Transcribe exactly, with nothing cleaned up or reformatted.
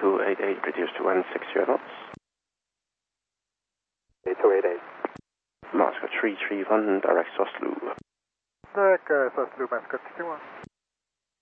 two eight eight, reduce to one six zero knots. two eight eight. Moscow three three one, direct Oslo. Direct uh, Oslo, Moscow three three one.